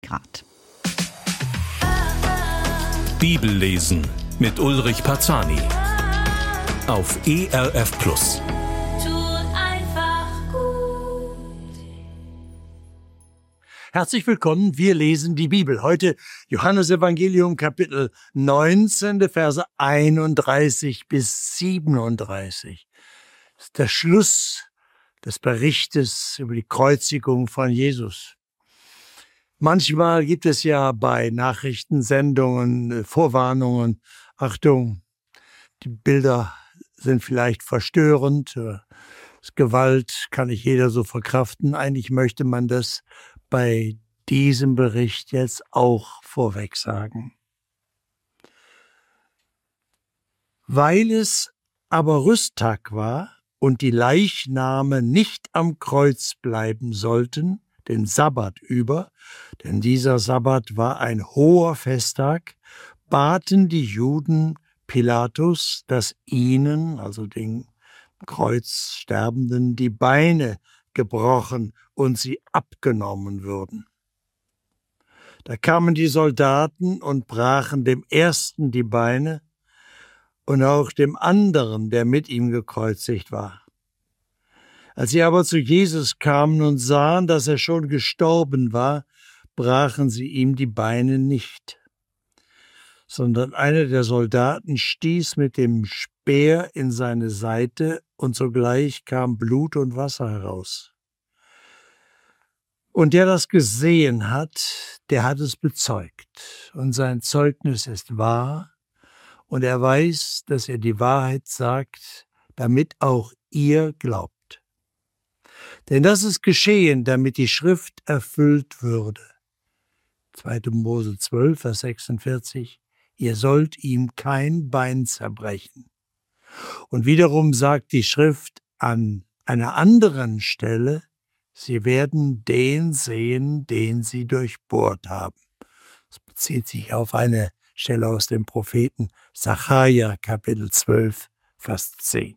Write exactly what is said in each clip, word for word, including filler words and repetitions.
Grad. Bibellesen mit Ulrich Parzani auf E R F Plus. Herzlich willkommen, wir lesen die Bibel. Heute Johannesevangelium Kapitel neunzehn, Verse einunddreißig bis siebenunddreißig. Das ist der Schluss des Berichtes über die Kreuzigung von Jesus. Manchmal gibt es ja bei Nachrichtensendungen Vorwarnungen, Achtung, die Bilder sind vielleicht verstörend, Gewalt kann nicht jeder so verkraften. Eigentlich möchte man das bei diesem Bericht jetzt auch vorweg sagen. Weil es aber Rüsttag war und die Leichname nicht am Kreuz bleiben sollten, den Sabbat über, denn dieser Sabbat war ein hoher Festtag, baten die Juden Pilatus, dass ihnen, also den Kreuzsterbenden, die Beine gebrochen und sie abgenommen würden. Da kamen die Soldaten und brachen dem ersten die Beine und auch dem anderen, der mit ihm gekreuzigt war. Als sie aber zu Jesus kamen und sahen, dass er schon gestorben war, brachen sie ihm die Beine nicht, sondern einer der Soldaten stieß mit dem Speer in seine Seite und sogleich kam Blut und Wasser heraus. Und der das gesehen hat, der hat es bezeugt. Und sein Zeugnis ist wahr. Und er weiß, dass er die Wahrheit sagt, damit auch ihr glaubt. Denn das ist geschehen, damit die Schrift erfüllt würde. zweiter Mose zwölf, Vers sechsundvierzig. Ihr sollt ihm kein Bein zerbrechen. Und wiederum sagt die Schrift an einer anderen Stelle, sie werden den sehen, den sie durchbohrt haben. Das bezieht sich auf eine Stelle aus dem Propheten Sacharja, Kapitel zwölf, Vers zehn.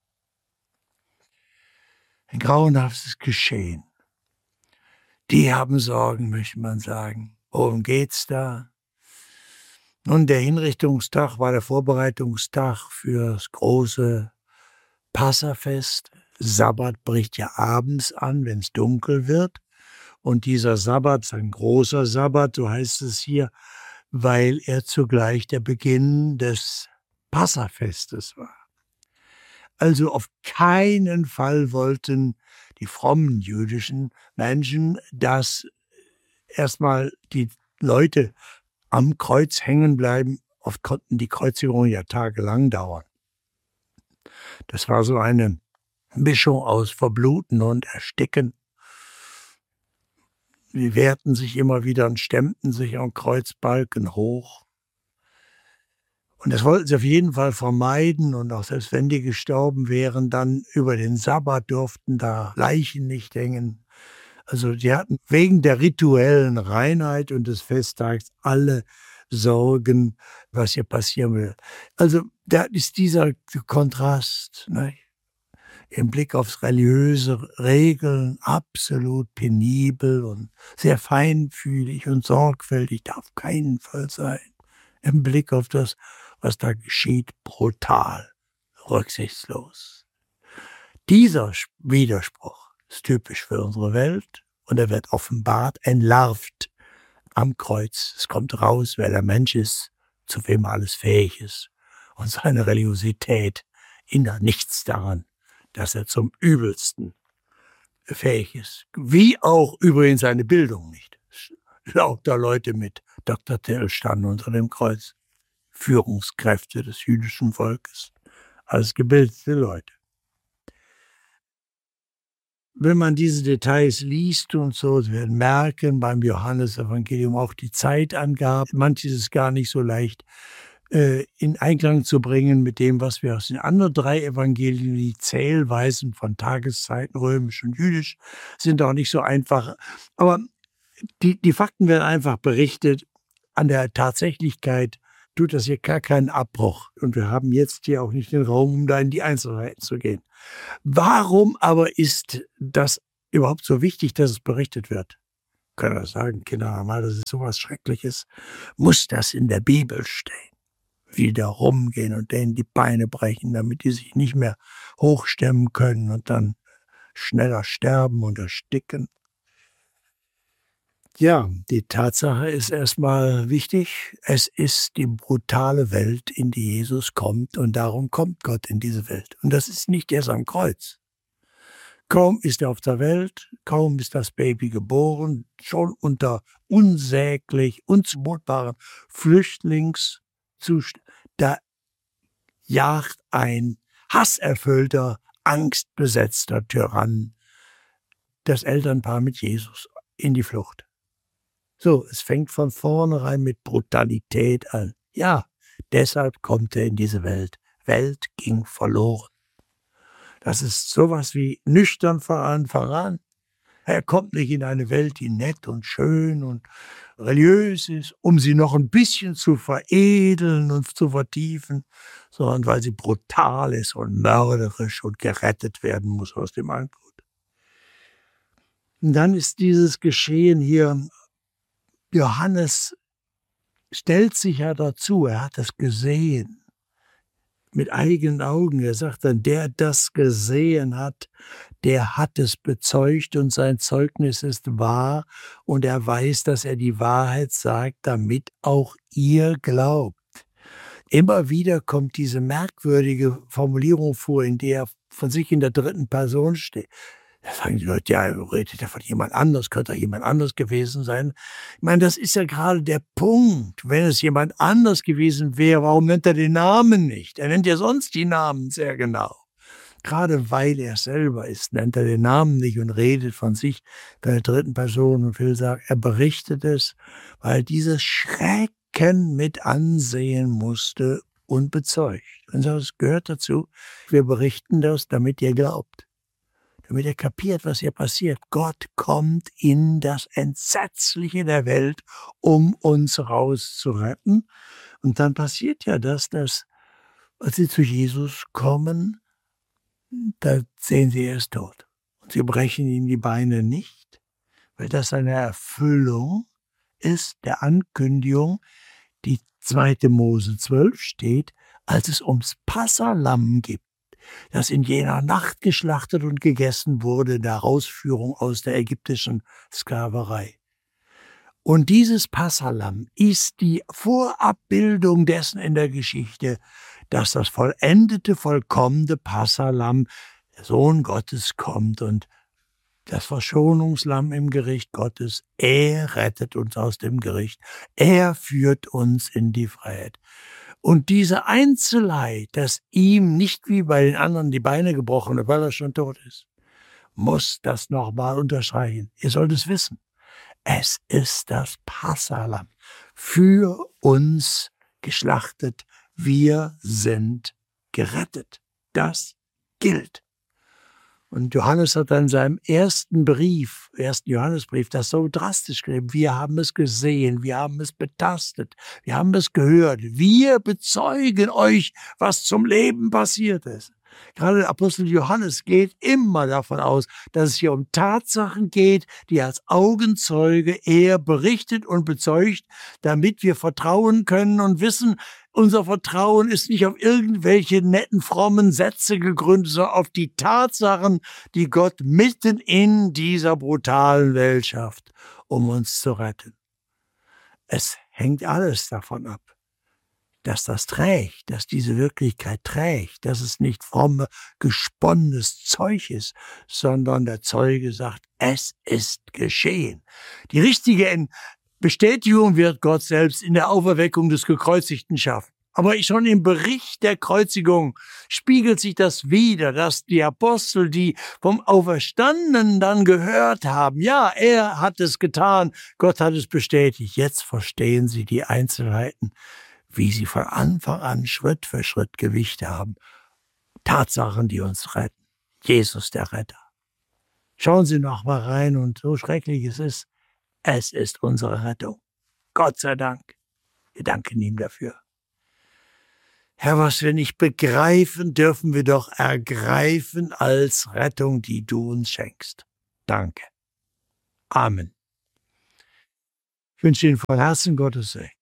Ein grauenhaftes Geschehen. Die haben Sorgen, möchte man sagen. Worum geht's da? Nun, der Hinrichtungstag war der Vorbereitungstag für das große Passafest. Sabbat bricht ja abends an, wenn es dunkel wird. Und dieser Sabbat ist ein großer Sabbat, so heißt es hier, weil er zugleich der Beginn des Passafestes war. Also auf keinen Fall wollten die frommen jüdischen Menschen, dass erstmal die Leute am Kreuz hängen bleiben. Oft konnten die Kreuzigungen ja tagelang dauern. Das war so eine Mischung aus Verbluten und Ersticken. Sie wehrten sich immer wieder und stemmten sich am Kreuzbalken hoch. Und das wollten sie auf jeden Fall vermeiden. Und auch selbst wenn die gestorben wären, dann über den Sabbat durften da Leichen nicht hängen. Also die hatten wegen der rituellen Reinheit und des Festtags alle Sorgen, was hier passieren will. Also da ist dieser Kontrast, ne? Im Blick aufs religiöse Regeln absolut penibel und sehr feinfühlig und sorgfältig, darf keinen Fall sein. Im Blick auf das, was da geschieht, brutal, rücksichtslos. Dieser Widerspruch ist typisch für unsere Welt und er wird offenbart, entlarvt am Kreuz. Es kommt raus, wer der Mensch ist, zu wem er alles fähig ist. Und seine Religiosität hindert nichts daran, dass er zum Übelsten fähig ist. Wie auch übrigens seine Bildung nicht. Lauter Leute mit Doktortitel standen unter dem Kreuz. Führungskräfte des jüdischen Volkes. Als gebildete Leute. Wenn man diese Details liest und so, Sie werden merken beim Johannesevangelium auch die Zeitangaben. Manches ist gar nicht so leicht äh, in Einklang zu bringen mit dem, was wir aus den anderen drei Evangelien, die Zählweisen von Tageszeiten, römisch und jüdisch, sind auch nicht so einfach. Aber die, die Fakten werden einfach berichtet. An der Tatsächlichkeit tut das hier gar keinen Abbruch. Und wir haben jetzt hier auch nicht den Raum, um da in die Einzelheiten zu gehen. Warum aber ist das überhaupt so wichtig, dass es berichtet wird? Können wir sagen, Kinder, mal, das ist sowas Schreckliches, muss das in der Bibel stehen. Wieder rumgehen und denen die Beine brechen, damit die sich nicht mehr hochstemmen können und dann schneller sterben und ersticken. Ja, die Tatsache ist erstmal wichtig, es ist die brutale Welt, in die Jesus kommt, und darum kommt Gott in diese Welt. Und das ist nicht erst am Kreuz. Kaum ist er auf der Welt, kaum ist das Baby geboren, schon unter unsäglich, unzumutbaren Flüchtlingszuständen, da jagt ein hasserfüllter, angstbesetzter Tyrann das Elternpaar mit Jesus in die Flucht. So, es fängt von vornherein mit Brutalität an. Ja, deshalb kommt er in diese Welt. Welt ging verloren. Das ist sowas wie nüchtern voran, voran. Er kommt nicht in eine Welt, die nett und schön und religiös ist, um sie noch ein bisschen zu veredeln und zu vertiefen, sondern weil sie brutal ist und mörderisch und gerettet werden muss aus dem Anblut. Und dann ist dieses Geschehen hier, Johannes stellt sich ja dazu, er hat es gesehen, mit eigenen Augen. Er sagt dann, der das gesehen hat, der hat es bezeugt und sein Zeugnis ist wahr und er weiß, dass er die Wahrheit sagt, damit auch ihr glaubt. Immer wieder kommt diese merkwürdige Formulierung vor, in der er von sich in der dritten Person steht. Da sagen die Leute, ja, redet ja von jemand anders, könnte ja jemand anders gewesen sein. Ich meine, das ist ja gerade der Punkt. Wenn es jemand anders gewesen wäre, warum nennt er den Namen nicht? Er nennt ja sonst die Namen sehr genau. Gerade weil er selber ist, nennt er den Namen nicht und redet von sich bei der dritten Person und will sagen, er berichtet es, weil dieses Schrecken mit ansehen musste und bezeugt. Und das gehört dazu. Wir berichten das, damit ihr glaubt. Damit er kapiert, was hier passiert. Gott kommt in das Entsetzliche der Welt, um uns rauszuretten. Und dann passiert ja das, dass, als sie zu Jesus kommen, da sehen sie, er ist tot. Und sie brechen ihm die Beine nicht, weil das eine Erfüllung ist der Ankündigung, die zweite Mose zwölf steht, als es ums Passalamm geht, das in jener Nacht geschlachtet und gegessen wurde, der Herausführung aus der ägyptischen Sklaverei. Und dieses Passalamm ist die Vorabbildung dessen in der Geschichte, dass das vollendete, vollkommene Passalamm, der Sohn Gottes, kommt und das Verschonungslamm im Gericht Gottes, er rettet uns aus dem Gericht, er führt uns in die Freiheit. Und diese Einzelheit, dass ihm nicht wie bei den anderen die Beine gebrochen sind, weil er schon tot ist, muss das nochmal unterstreichen. Ihr sollt es wissen. Es ist das Passalamm, für uns geschlachtet. Wir sind gerettet. Das gilt. Und Johannes hat in seinem ersten Brief, ersten Johannesbrief, das so drastisch geschrieben. Wir haben es gesehen, wir haben es betastet, wir haben es gehört. Wir bezeugen euch, was zum Leben passiert ist. Gerade der Apostel Johannes geht immer davon aus, dass es hier um Tatsachen geht, die als Augenzeuge er berichtet und bezeugt, damit wir vertrauen können und wissen, unser Vertrauen ist nicht auf irgendwelche netten, frommen Sätze gegründet, sondern auf die Tatsachen, die Gott mitten in dieser brutalen Welt schafft, um uns zu retten. Es hängt alles davon ab, dass das trägt, dass diese Wirklichkeit trägt, dass es nicht fromme, gesponnenes Zeug ist, sondern der Zeuge sagt, es ist geschehen. Die richtige Bestätigung wird Gott selbst in der Auferweckung des Gekreuzigten schaffen. Aber schon im Bericht der Kreuzigung spiegelt sich das wider, dass die Apostel, die vom Auferstandenen dann gehört haben, ja, er hat es getan, Gott hat es bestätigt. Jetzt verstehen sie die Einzelheiten, wie sie von Anfang an Schritt für Schritt Gewicht haben. Tatsachen, die uns retten. Jesus der Retter. Schauen Sie noch mal rein und so schrecklich es ist, es ist unsere Rettung. Gott sei Dank. Wir danken ihm dafür. Herr, was wir nicht begreifen, dürfen wir doch ergreifen als Rettung, die du uns schenkst. Danke. Amen. wünsche Ihnen von Herzen Gottes Segen.